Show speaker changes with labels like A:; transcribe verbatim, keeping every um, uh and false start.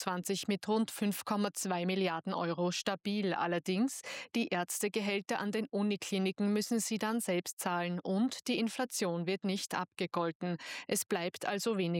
A: zweitausendzweiundzwanzig mit rund fünf Komma zwei Milliarden Euro stabil. Allerdings, die Ärztegehälter an den Unikliniken müssen sie dann selbst zahlen und die Inflation wird nicht abgegolten. Es bleibt also weniger